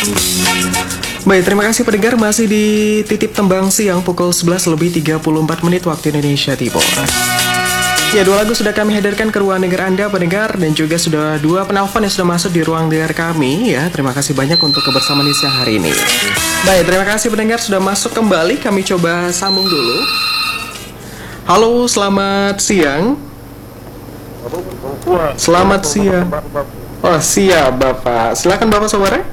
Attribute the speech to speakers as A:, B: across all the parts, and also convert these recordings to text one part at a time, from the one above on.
A: Baik, terima kasih pendengar, masih di Titip Tembang Siang pukul 11 lebih 34 menit waktu Indonesia Timur. Ya, dua lagu sudah kami hadirkan ke ruang dengar Anda pendengar, dan juga sudah dua penelpon yang sudah masuk di ruang dengar kami ya. Terima kasih banyak untuk kebersamaan di siang hari ini. Baik, terima kasih pendengar sudah masuk kembali. Kami coba sambung dulu. Halo, selamat siang. Selamat siang. Oh, siap Bapak. Silakan Bapak saudara.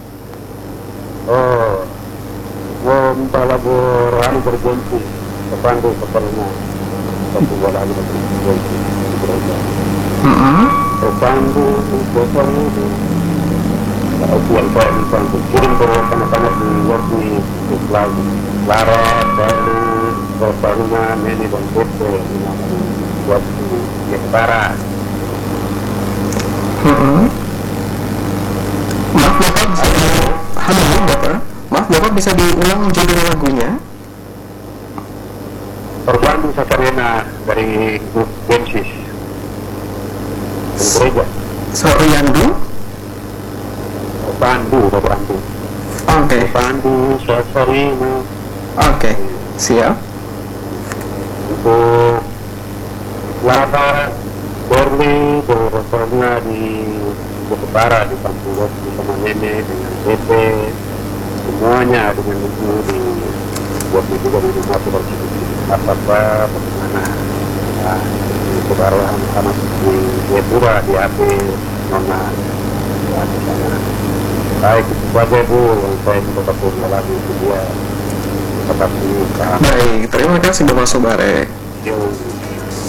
B: Oh, mau minta labor anu berganti kepandu kepalanya satu bola anu berganti kepandu botol itu kalau buat pandu kirim ke kanak-kanak di waktu lagi Lara baru kepandunya ini dan foto waktu yang barat.
A: Maaf Bapak, halo Bapak. Maaf Bapak, bisa diulang judul lagunya?
B: Terbantu Sakarena dari grup Genesis gereja.
A: Soriandu?
B: Terbantu.
A: Oke.
B: Terbantu Sakarena.
A: Oke, siap.
B: Untuk Lara Borne berpernah di Utara di Pampulot bersama nenek dengan Pepe semuanya dengan ibu di buat ibu dari rumah tuh apa bagaimana itu baru sama di Jepura di HP Nona di sana. Baik, itu saja Bu yang saya minta punya lagi itu dia tetap di
A: Baik, terima kasih Bapak Sobare.
B: Yo.